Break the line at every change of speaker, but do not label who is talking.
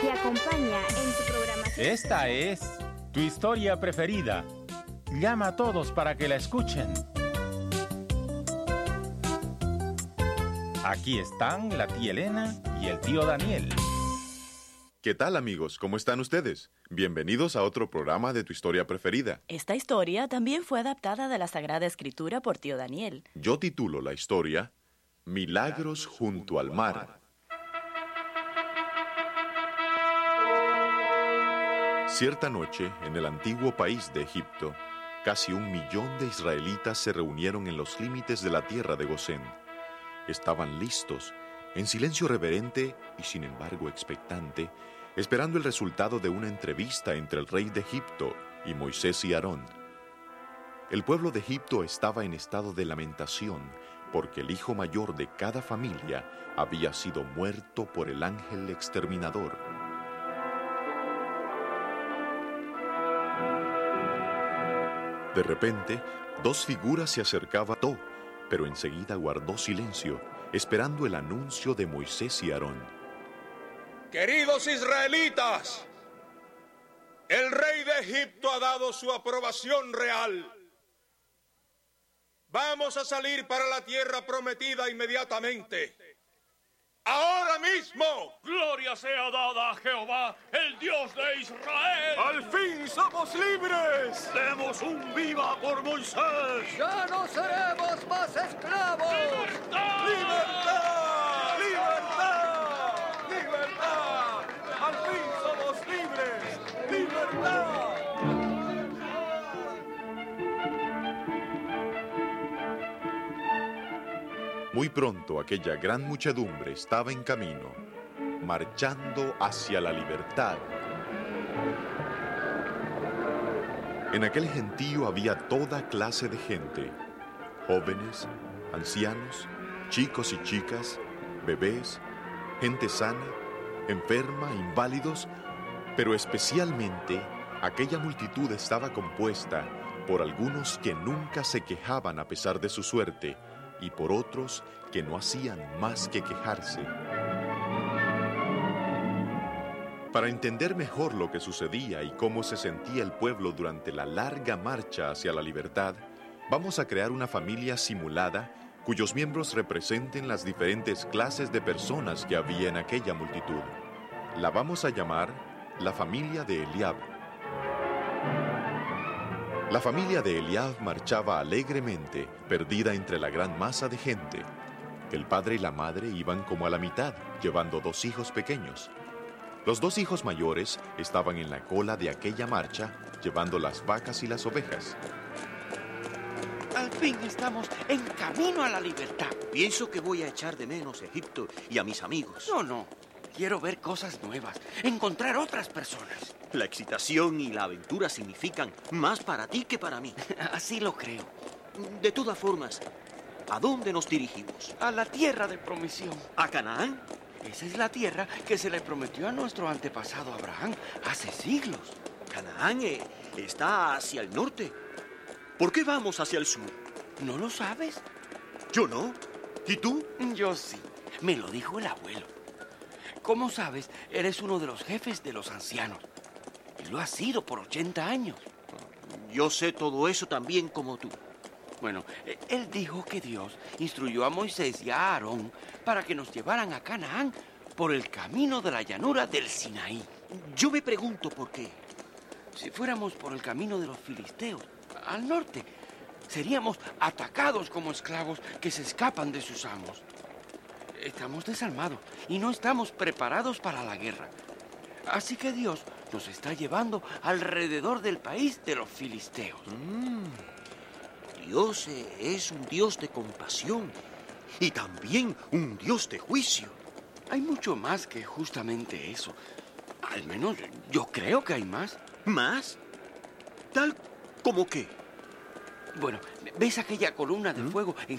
te acompaña en tu programación.
Esta es tu historia preferida. Llama a todos para que la escuchen. Aquí están la tía Elena y el tío Daniel.
¿Qué tal, amigos? ¿Cómo están ustedes? Bienvenidos a otro programa de tu historia preferida.
Esta historia también fue adaptada de la Sagrada Escritura por tío Daniel.
Yo titulo la historia Milagros junto al mar. Cierta noche, en el antiguo país de Egipto, casi 1 millón de israelitas se reunieron en los límites de la tierra de Gosén. Estaban listos, en silencio reverente y sin embargo expectante, esperando el resultado de una entrevista entre el rey de Egipto y Moisés y Aarón. El pueblo de Egipto estaba en estado de lamentación porque el hijo mayor de cada familia había sido muerto por el ángel exterminador. De repente, 2 figuras se acercaban a Tó, pero enseguida guardó silencio, esperando el anuncio de Moisés y Aarón.
Queridos israelitas, el rey de Egipto ha dado su aprobación real. Vamos a salir para la tierra prometida inmediatamente. ¡Ahora mismo!
¡Gloria sea dada a Jehová, el Dios de Israel!
¡Al fin somos libres!
¡Demos un viva por Moisés!
¡Ya no seremos más esclavos!
¡Libertad!
¡Libertad! ¡Libertad! ¡Libertad! ¡Al fin somos libres! ¡Libertad!
Muy pronto aquella gran muchedumbre estaba en camino, marchando hacia la libertad. En aquel gentío había toda clase de gente, jóvenes, ancianos, chicos y chicas, bebés, gente sana, enferma, inválidos, pero especialmente aquella multitud estaba compuesta por algunos que nunca se quejaban a pesar de su suerte, y por otros que no hacían más que quejarse. Para entender mejor lo que sucedía y cómo se sentía el pueblo durante la larga marcha hacia la libertad, vamos a crear una familia simulada cuyos miembros representen las diferentes clases de personas que había en aquella multitud. La vamos a llamar la familia de Eliab. La familia de Eliab marchaba alegremente, perdida entre la gran masa de gente. El padre y la madre iban como a la mitad, llevando 2 hijos pequeños. Los 2 hijos mayores estaban en la cola de aquella marcha, llevando las vacas y las ovejas.
Al fin estamos en camino a la libertad. Pienso que voy a echar de menos Egipto y a mis amigos.
No. Quiero ver cosas nuevas, encontrar otras personas.
La excitación y la aventura significan más para ti que para mí.
Así lo creo.
De todas formas, ¿a dónde nos dirigimos?
A la tierra de promisión.
¿A Canaán?
Esa es la tierra que se le prometió a nuestro antepasado Abraham hace siglos.
Canaán está hacia el norte. ¿Por qué vamos hacia el sur?
¿No lo sabes?
Yo no. ¿Y tú?
Yo sí. Me lo dijo el abuelo. Como sabes, eres uno de los jefes de los ancianos. Y lo has sido por 80 años.
Yo sé todo eso también como tú.
Bueno, él dijo que Dios instruyó a Moisés y a Aarón para que nos llevaran a Canaán por el camino de la llanura del Sinaí.
Yo me pregunto por qué.
Si fuéramos por el camino de los filisteos, al norte, seríamos atacados como esclavos que se escapan de sus amos. Estamos desarmados y no estamos preparados para la guerra. Así que Dios nos está llevando alrededor del país de los filisteos.
Dios es un Dios de compasión y también un Dios de juicio.
Hay mucho más que justamente eso. Al menos yo creo que hay más.
¿Más? ¿Tal como qué?
Bueno, ¿ves aquella columna de fuego en